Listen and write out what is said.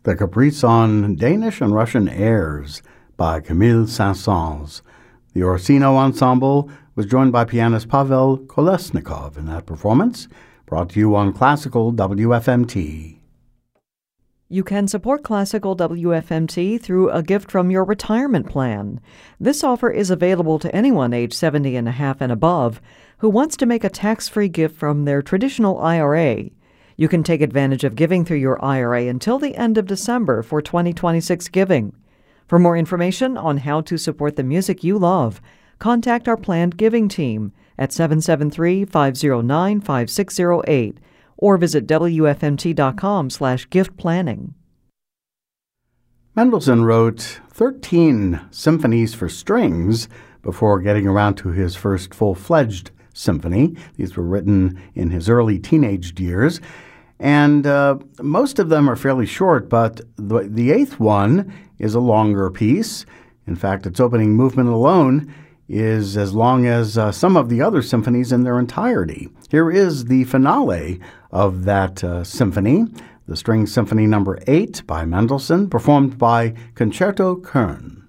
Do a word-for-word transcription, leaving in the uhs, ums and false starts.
The Caprice on Danish and Russian Airs by Camille Saint-Saëns. The Orsino Ensemble was joined by pianist Pavel Kolesnikov in that performance, brought to you on Classical W F M T. You can support Classical W F M T through a gift from your retirement plan. This offer is available to anyone age seventy and a half and above who wants to make a tax-free gift from their traditional I R A. You can take advantage of giving through your I R A until the end of December for twenty twenty-six giving. For more information on how to support the music you love, contact our planned giving team at seven seven three, five zero nine, five six zero eight or visit W F M T dot com slash gift planning. Mendelssohn wrote thirteen symphonies for strings before getting around to his first full-fledged symphony. These were written in his early teenage years, and uh, most of them are fairly short, but the, the eighth one is a longer piece. In fact, its opening movement alone is as long as uh, some of the other symphonies in their entirety. Here is the finale of that uh, symphony, the String Symphony Number eight by Mendelssohn, performed by Concerto Köln.